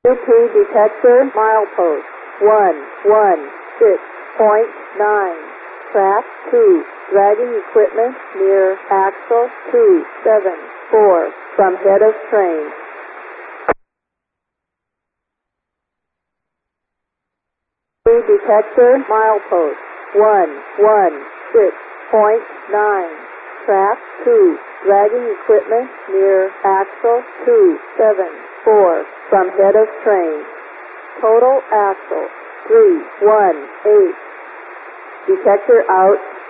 UP detector milepost 116.9. Track 2. Dragging equipment near axle 274 from head of train. Detector milepost 116.9. Track 2. Dragging equipment near axle 274 from head of train. Total axle 318. Detector out.